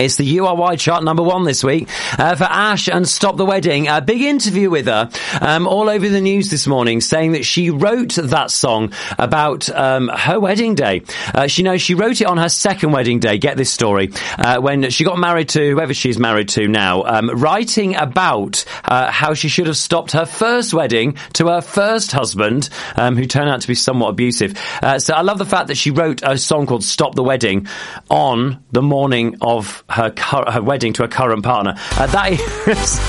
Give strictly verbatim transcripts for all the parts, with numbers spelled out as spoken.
It's the U R Y chart number one this week uh, for Ash and Stop the Wedding. A big interview with her um, all over the news this morning, saying that she wrote that song about um, her wedding day. Uh, she knows she wrote it on her second wedding day. Get this story. Uh, when she got married to whoever she's married to now, um, writing about uh, how she should have stopped her first wedding to her first husband, um, who turned out to be somewhat abusive. Uh, so I love the fact that she wrote a song called Stop the Wedding on the morning of her cu- her wedding to her current partner. Uh, that is...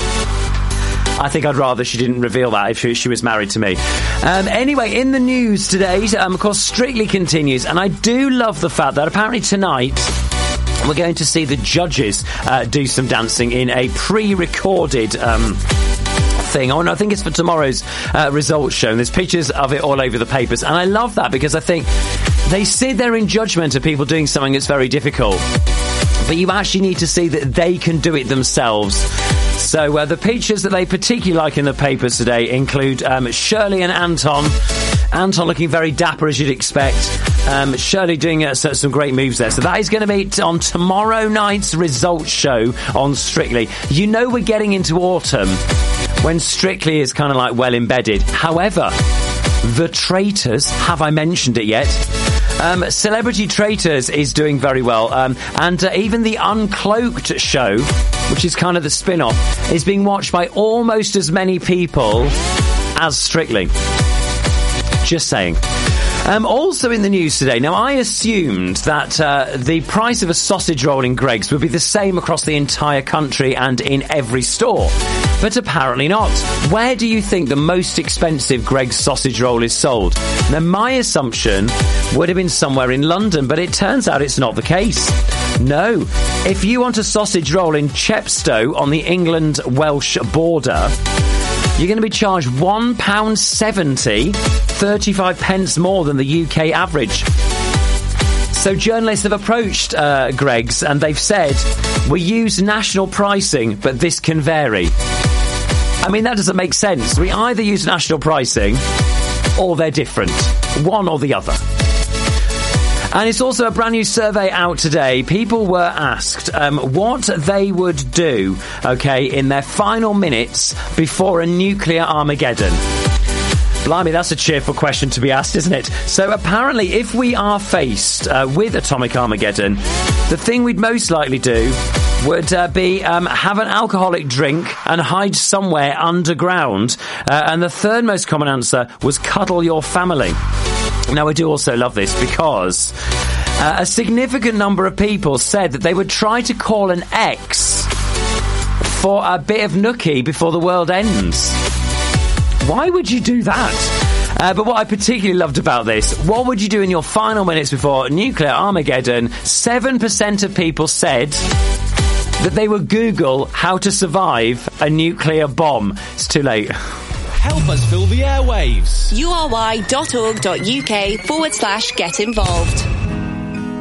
I think I'd rather she didn't reveal that if she, she was married to me. Um, anyway, in the news today, um, of course, Strictly continues, and I do love the fact that apparently tonight we're going to see the judges uh, do some dancing in a pre-recorded... Um, thing. Oh, no, I think it's for tomorrow's uh, results show, and there's pictures of it all over the papers, and I love that because I think they sit there in judgment of people doing something that's very difficult, but you actually need to see that they can do it themselves. So uh, the pictures that they particularly like in the papers today include um, Shirley and Anton. Anton looking very dapper, as you'd expect. Um, Shirley doing uh, some great moves there. So that is going to be t- on tomorrow night's results show on Strictly. You know we're getting into autumn when Strictly is kind of like well embedded. However, The Traitors, have I mentioned it yet? Um, Celebrity Traitors is doing very well. Um, and uh, even the Uncloaked show, which is kind of the spin-off, is being watched by almost as many people as Strictly. Just saying. Um, also in the news today, now I assumed that uh, the price of a sausage roll in Greggs would be the same across the entire country and in every store. But apparently not. Where do you think the most expensive Greggs sausage roll is sold? Now my assumption would have been somewhere in London, but it turns out it's not the case. No. If you want a sausage roll in Chepstow on the England-Welsh border, you're going to be charged one pound seventy, thirty-five pence more than the U K average. So journalists have approached uh, Greggs and they've said, we use national pricing, but this can vary. I mean, that doesn't make sense. We either use national pricing or they're different. One or the other. And it's also a brand new survey out today. People were asked um, what they would do, okay, in their final minutes before a nuclear Armageddon. Blimey, that's a cheerful question to be asked, isn't it? So apparently, if we are faced uh, with atomic Armageddon, the thing we'd most likely do would uh, be um, have an alcoholic drink and hide somewhere underground. Uh, and the third most common answer was cuddle your family. Now, I do also love this because uh, a significant number of people said that they would try to call an ex for a bit of nookie before the world ends. Why would you do that? Uh, but what I particularly loved about this, what would you do in your final minutes before nuclear Armageddon? seven percent of people said that they would Google how to survive a nuclear bomb. It's too late. Help us fill the airwaves. U R Y dot org dot U K forward slash get involved.